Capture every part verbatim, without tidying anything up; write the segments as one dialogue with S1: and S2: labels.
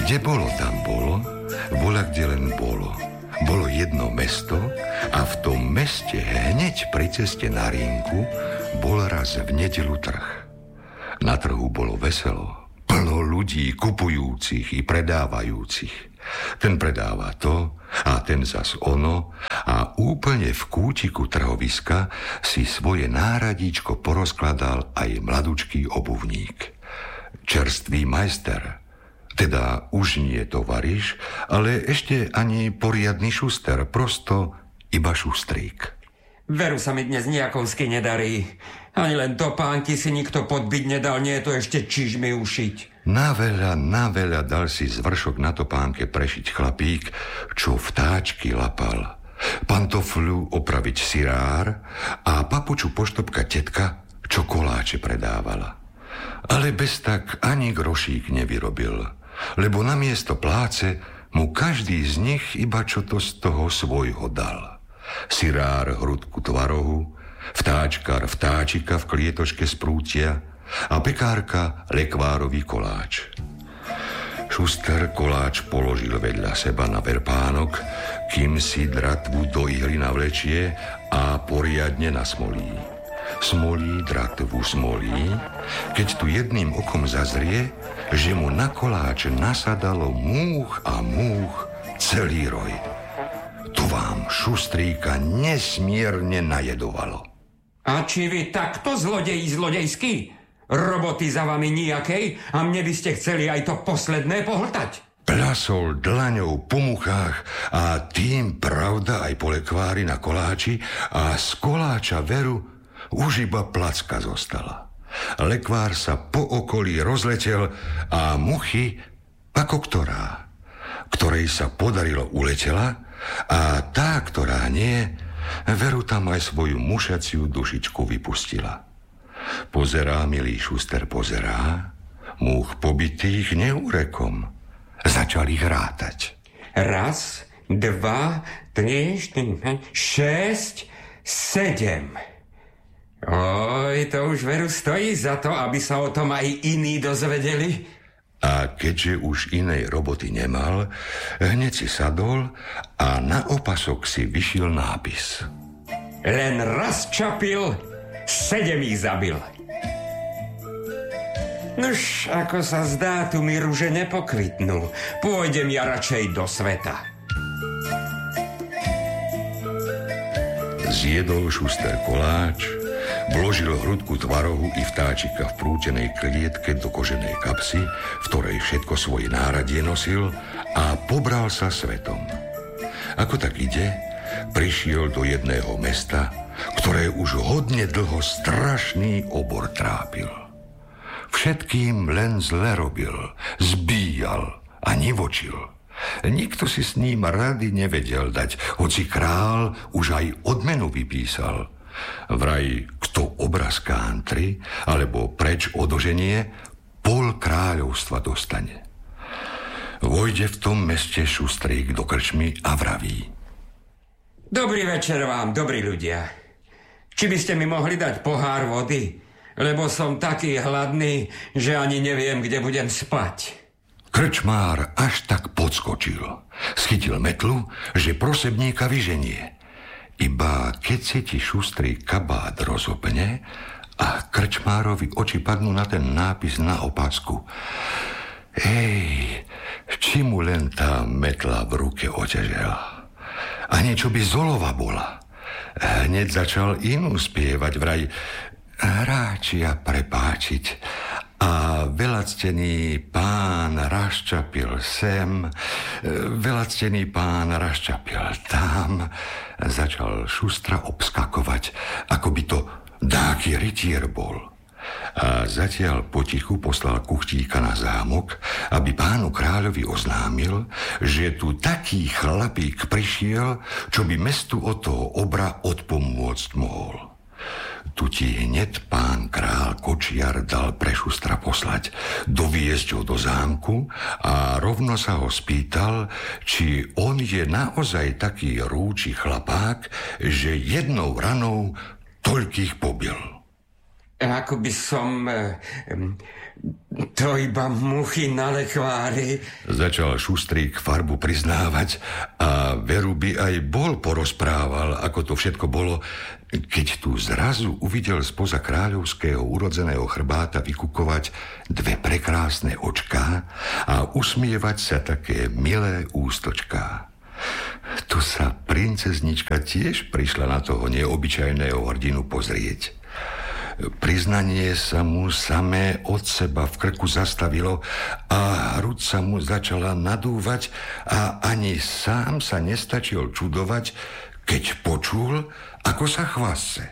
S1: Kde bolo, tam bolo, bola kde len bolo. Bolo jedno mesto a v tom meste hneď pri ceste na rinku bol raz v nedeľu trh. Na trhu bolo veselo, plno ľudí kupujúcich i predávajúcich. Ten predáva to a ten zas ono a úplne v kútiku trhoviska si svoje náradíčko porozkladal aj mladučký obuvník. Čerstvý majster, teda už nie tovariš, ale ešte ani poriadny šuster, prosto iba šustrík.
S2: Veru sa mi dnes nejakovsky nedarí. Ani len topánky si nikto podbiť nedal, nie je to ešte čižmy ušiť.
S1: Na veľa, na veľa dal si zvršok na topánke prešiť chlapík, čo vtáčky lapal. Pantofľu opraviť sirár a papuču poštopka tetka, čo koláče predávala. Ale bez tak ani grošík nevyrobil, lebo namiesto pláce mu každý z nich iba čo to z toho svojho dal. Sirár hrudku tvarohu, vtáčkar vtáčika v klietočke z prútia a pekárka lekvárový koláč. Šuster koláč položil vedľa seba na verpánok, kým si dratvu do ihly navlečie a poriadne nasmolí. Smolí, dratvu smolí, keď tu jedným okom zazrie, že mu na koláč nasadalo múch a múch celý roj. To vám šustríka nesmierne najedovalo.
S2: A či vy takto zlodeji zlodejský? Roboty za vami nijakej a mne by ste chceli aj to posledné pohltať?
S1: Plasol dlaňou po muchách a tým pravda aj po lekvári na koláči a z koláča veru už iba placka zostala. Lekvár sa po okolí rozletel a muchy, ako ktorá, ktorej sa podarilo uletela a tá, ktorá nie, veru tam aj svoju mušaciu dušičku vypustila. Pozerá, milý šuster, pozerá, múch pobitých neurekom. Začali ich rátať.
S2: Raz, dva, tri, štyri, šesť, sedem. Oj, to už veru stojí za to, aby sa o tom aj iní dozvedeli.
S1: A keďže už inej roboty nemal, hneď si sadol a na opasok si vyšiel nápis.
S2: Len raz čapil, sedem ich zabil. Nuž, ako sa zdá, tu mi ruže nepokvitnú. Pôjdem ja radšej do sveta.
S1: Zjedol šuster koláč, vložil hrudku tvarohu i vtáčika v prútenej klietke do koženej kapsy, v ktorej všetko svoje náradie nosil, a pobral sa svetom. Ako tak ide, prišiel do jedného mesta, ktoré už hodne dlho strašný obor trápil. Všetkým len zle robil, zbíjal a nivočil. Nikto si s ním rady nevedel dať, hoci král už aj odmenu vypísal. Vraj, kto obraz kántri, alebo preč odoženie, pol kráľovstva dostane. Vojde v tom meste šustrík do krčmy a vraví.
S2: Dobrý večer vám, dobrí ľudia. Či by ste mi mohli dať pohár vody? Lebo som taký hladný, že ani neviem, kde budem spať.
S1: Krčmár až tak podskočil. Schytil metlu, že prosebníka vyženie. Iba keď si ti šustrý kabát rozopne a krčmárovi oči padnú na ten nápis na opasku. Ej, či mu len tá metla v ruke otežela. A niečo by zolova bola. Hneď začal inú spievať, vraj hráčia prepáčiť. A veľactený pán raščapil sem, veľactený pán raščapil tam. Začal šustra obskakovať, ako by to dáky rytier bol. A zatiaľ potichu poslal kuchtíka na zámok, aby pánu kráľovi oznámil, že tu taký chlapík prišiel, čo by mestu od toho obra odpomôcť mohol. Tu ti hneď pán král Kočiar dal pre šustra poslať, doviesť ho do zámku a rovno sa ho spýtal, či on je naozaj taký rúči chlapák, že jednou ranou toľkých pobil.
S2: ako by som... To iba muchy na lekvári.
S1: Začal Šustrík farbu priznávať a veru by aj bol porozprával, ako to všetko bolo, keď tu zrazu uvidel spoza kráľovského urodzeného chrbáta vykukovať dve prekrásne očká a usmievať sa také milé ústočká. Tu sa princeznička tiež prišla na toho neobyčajného hrdinu pozrieť. Priznanie sa mu samé od seba v krku zastavilo a hruď sa mu začala nadúvať a ani sám sa nestačil čudovať, keď počul, ako sa chvase.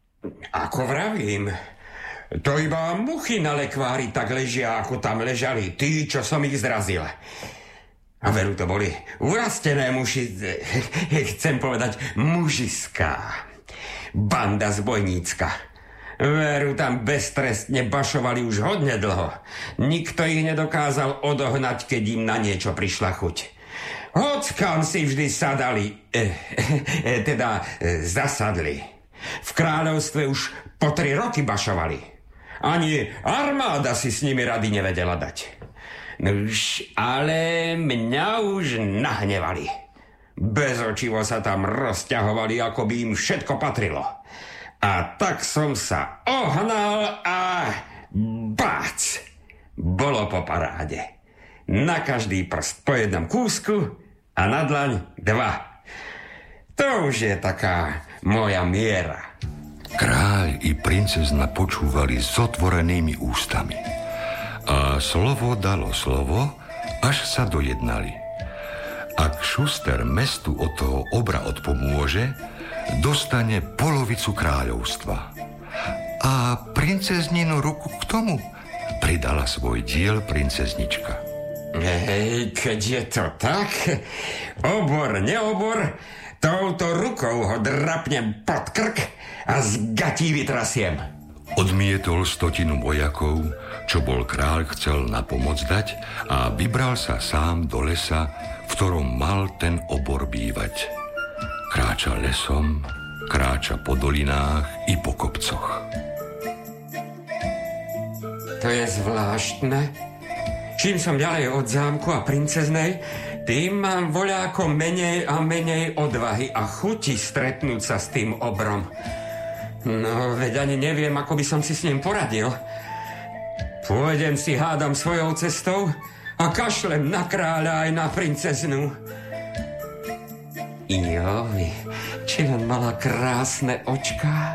S2: Ako vravím, to iba muchy na lekvári tak ležia, ako tam ležali tí, čo som ich zrazil. A veru to boli urastené muši, chcem povedať mužiská, banda zbojnícka. Veru tam beztrestne bašovali už hodne dlho. Nikto ich nedokázal odohnať, keď im na niečo prišla chuť. Hockam si vždy sadali, eh, eh, teda eh, zasadli. V kráľovstve už po tri roky bašovali. Ani armáda si s nimi rady nevedela dať. Nuž, ale mňa už nahnevali. Bezočivo sa tam rozťahovali, ako by im všetko patrilo. A tak som sa ohnal a bác! Bolo po paráde. Na každý prst po jednom kúsku a na dlaň dva. To už je taká moja miera.
S1: Kráľ i princezna počúvali s otvorenými ústami. A slovo dalo slovo, až sa dojednali. Ak Šuster mestu od toho obra odpomôže, dostane polovicu kráľovstva. A princezninu ruku k tomu pridala svoj diel princeznička.
S2: Hej, keď je to tak, obor, neobor, touto rukou ho drapnem pod krk a z gatí vytrasiem.
S1: Odmietol stotinu vojakov, čo bol kráľ chcel na pomoc dať, a vybral sa sám do lesa, v ktorom mal ten obor bývať. Kráča lesom, kráča po dolinách i po kopcoch.
S2: To je zvláštne. Čím som ďalej od zámku a princeznej, tým mám voľako menej a menej odvahy a chuti stretnúť sa s tým obrom. No, veď ani neviem, ako by som si s ním poradil. Pôjdem si hádam svojou cestou a kašlem na kráľa aj na princeznu. Joj, či len mala krásne očká.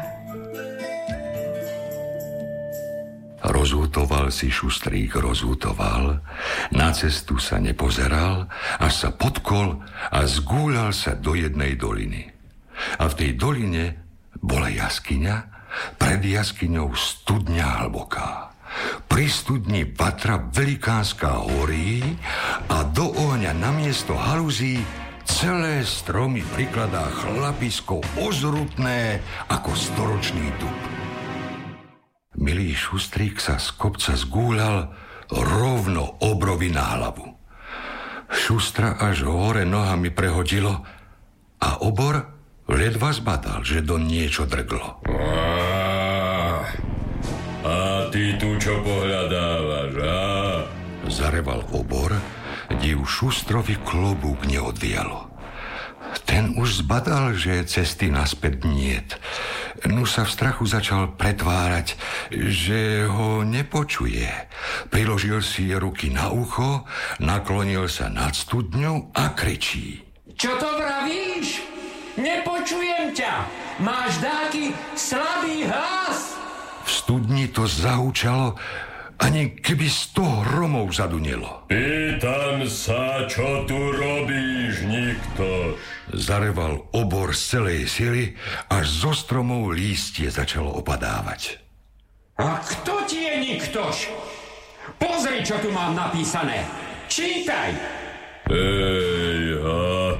S1: Rozútoval si Šustrík, rozútoval, na cestu sa nepozeral, až sa potkol a zgúľal sa do jednej doliny. A v tej doline bola jaskyňa, pred jaskyňou studňa hlboká. Pri studni vatra velikánska horí a do ohňa namiesto haluzí celé stromy prikladá chlapisko ozrutné ako storočný dub. Milý Šustrík sa z kopca zgúľal rovno obrovi na hlavu. Šustra až hore nohami prehodilo a obor ledva zbadal, že do niečo drglo.
S3: A, a ty tu čo pohľadávaš, a?
S1: Zareval obor, div Šustrovi klobúk neodvialo. Ten už zbadal, že cesty naspäť niet. Nu sa v strachu začal pretvárať, že ho nepočuje. Priložil si ruky na ucho, naklonil sa nad studňu a kričí.
S4: Čo to vravíš? Nepočujem ťa. Máš dáky slabý hlas.
S1: V studni to zahučalo, ani keby sto hromov zadunelo.
S3: Pýtam sa, čo tu robíš, nikto?
S1: Zareval obor z celej sily, až zo stromov lístie začalo opadávať.
S4: A kto ti je niktož? Pozri, čo tu mám napísané. Čítaj.
S3: Ejha.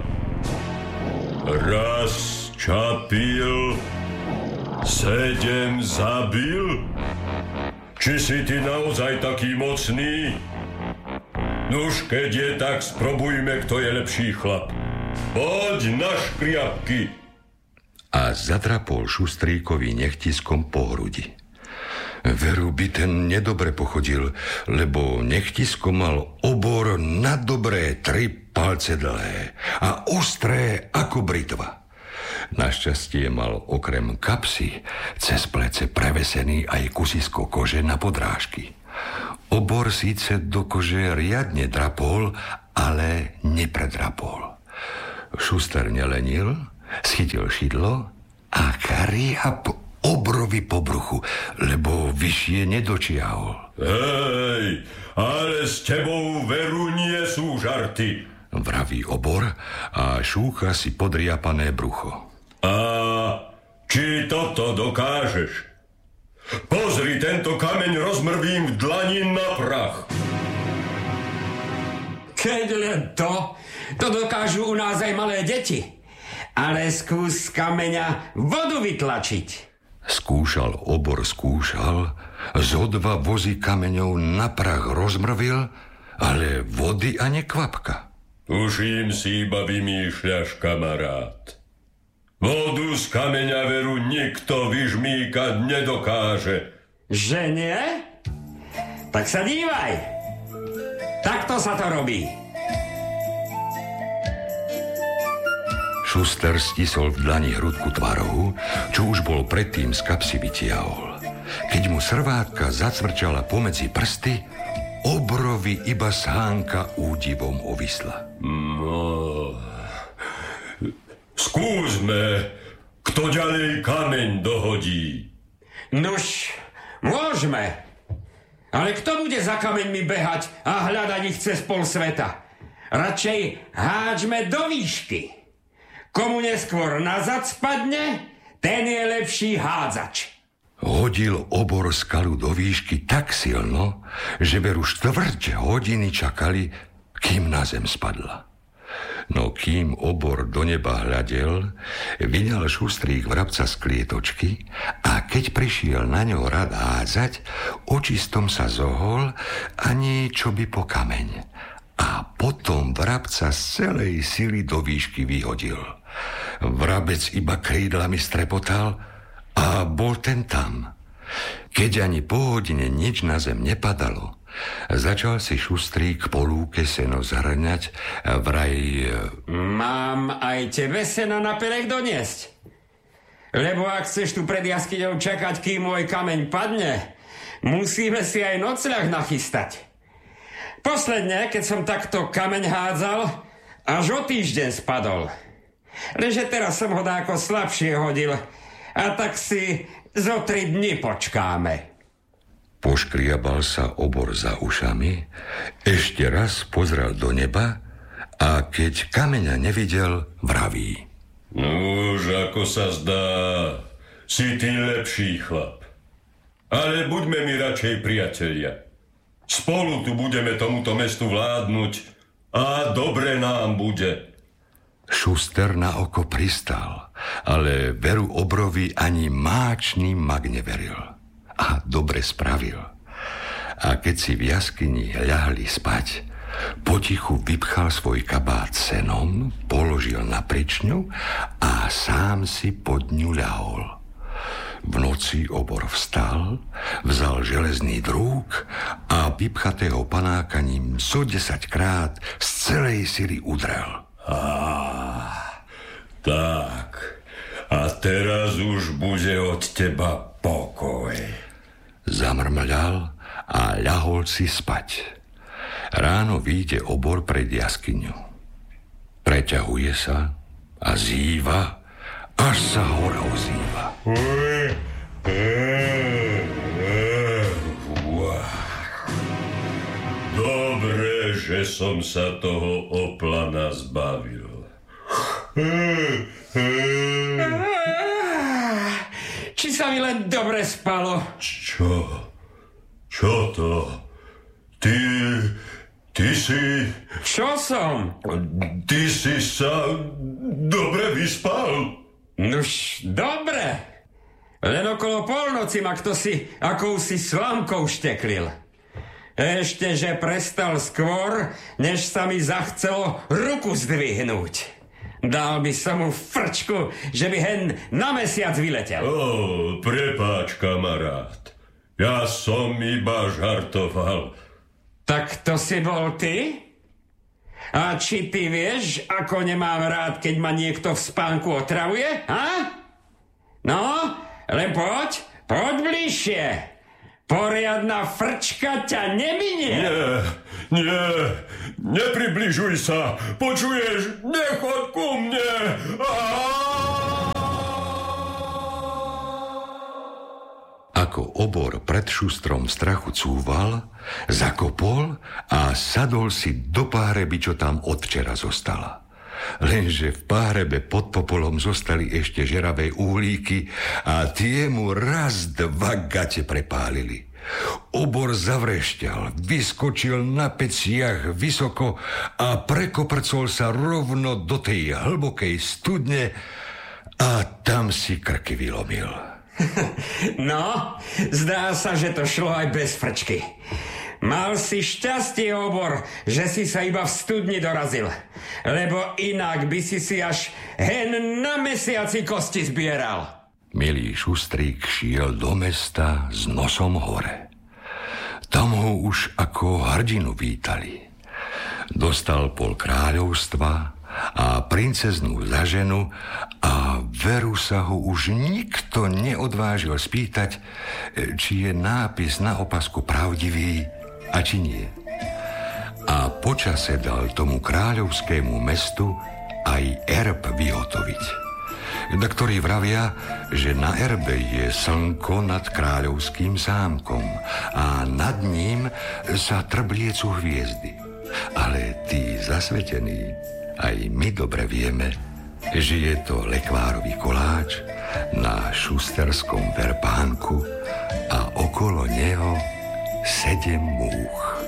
S3: Raz čapil, sedem zabil? Či si ty naozaj taký mocný? Nuž, keď je tak, sprobujme, kto je lepší chlap. Poď na škriapky.
S1: A zadrapol Šustríkovi nechtiskom po hrudi. Veru by ten nedobre pochodil, lebo nechtisko mal obor na dobré tri palce dlhé a ostré ako britva. Našťastie mal okrem kapsy cez plece prevesený aj kusisko kože na podrážky. Obor síce do kože riadne drapol, ale nepredrapol. Šuster nelenil, schytil šidlo a kriap obrovi po bruchu, lebo vyššie nedočiahol.
S3: Hej, ale s tebou veru nie sú žarty,
S1: vraví obor a šúcha si podriapané brucho.
S3: A či toto dokážeš? Pozri, tento kameň rozmrvím v dlani na prach.
S4: Keď len to, to dokážu u nás aj malé deti. Ale skús z kameňa vodu vytlačiť.
S1: Skúšal obor, skúšal, zo dva vozy kameňov na prach rozmrvil, ale vody ani kvapka.
S3: Tuším si iba vymýšľaš, kamarát. Vodu z kameňa veru nikto vyžmýkať nedokáže.
S4: Že nie? Tak sa dívaj. Takto sa to robí.
S1: Šuster stisol v dlani hrudku tvarohu, čo už bol predtým z kapsy vytiahol. Keď mu srvátka zacvrčala pomedzi prsty, obrovi iba sánka údivom ovisla.
S3: No, skúsme, kto ďalej kameň dohodí.
S4: Nuž, môžeme. Ale kto bude za kameňmi behať a hľadať ich cez pol sveta? Radšej háčme do výšky. Komu neskôr nazad spadne, ten je lepší hádzač.
S1: Hodil obor skalu do výšky tak silno, že veru štvrť hodiny čakali, kým na zem spadla. No kým obor do neba hľadel, vyňal šustrík vrabca z klietočky a keď prišiel na ňo rad hádzať, očistom sa zohol ani čo by po kameň. A potom vrabca z celej sily do výšky vyhodil. Vrabec iba krídlami strepotal a bol ten tam. Keď ani po hodine nič na zem nepadalo, začal si šustrík po lúke seno zhrňať a vraj...
S4: Mám aj tebe sena na perech doniesť. Lebo ak chceš tu pred jaskyňou čakať, kým môj kameň padne, musíme si aj nocľah nachystať. Posledne, keď som takto kameň hádzal, až o týždeň spadol. Leže teraz som ho dáko slabšie hodil a tak si zo tri dni počkáme.
S1: Poškriabal sa obor za ušami, ešte raz pozrel do neba a keď kameňa nevidel, vraví.
S3: Nuž, ako sa zdá, si ty lepší chlap. Ale buďme mi radšej priatelia. Spolu tu budeme tomuto mestu vládnuť a dobre nám bude.
S1: Šuster na oko pristal, ale veru obrovi ani máčný mag neveril. A dobre spravil. A keď si v jaskyni ľahli spať, potichu vypchal svoj kabát senom, položil na pričňu a sám si pod ňu ľahol. V noci obor vstal, vzal železný drúg a vypchatého panáka ním so desaťkrát z celej sily udrel.
S3: Á, tak. A teraz už bude od teba pokoj.
S1: Zamrmľal a ľahol si spať. Ráno vyjde obor pred jaskyňu. Preťahuje sa a zýva, až sa hora ozýva.
S3: Dobre, že som sa toho oplana zbavil.
S4: Či sa mi len dobre spalo?
S3: Čo? Čo to? Ty... Ty si...
S4: Čo som?
S3: Ty si sa dobre vyspal?
S4: Nuž, dobre. Len okolo polnoci ma kto si akousi slamkou šteklil. Ešte, že prestal skôr, než sa mi zachcelo ruku zdvihnúť. Dal by som mu frčku, že by hen na mesiac vyletel.
S3: Ó, prepáč, kamarát. Ja som iba žartoval.
S4: Tak to si bol ty? A či ty vieš, ako nemám rád, keď ma niekto v spánku otravuje? Ha? No, len poď, poď bližšie. Poriadna frčka ťa neminie.
S3: Nie, nie, nepribližuj sa. Počuješ? Nechod ku mne.
S1: Ako obor pred šustrom strachu cúval, zakopol a sadol si do páreby, čo tam od včera zostala. Lenže v párebe pod popolom zostali ešte žeravé uhlíky a tie mu raz dva gate prepálili. Obor zavrešťal, vyskočil na peciach vysoko a prekoprcol sa rovno do tej hlbokej studne a tam si krky vylomil.
S4: No, zdá sa, že to šlo aj bez frčky. Mal si šťastie, obor, že si sa iba v studni dorazil, lebo inak by si si až hen na mesiaci kosti zbieral.
S1: Milý šustrík šiel do mesta s nosom hore. Tam ho už ako hrdinu vítali. Dostal pol kráľovstva a princeznú za ženu a veru sa ho už nikto neodvážil spýtať, či je nápis na opasku pravdivý a či nie. A počase dal tomu kráľovskému mestu aj erb vyhotoviť, na ktorý vravia, že na erbe je slnko nad kráľovským zámkom a nad ním sa trbliecú hviezdy. Ale tí zasvetení, aj my dobre vieme, že je to lekvárový koláč na šusterskom verpánku a okolo neho sedem múch.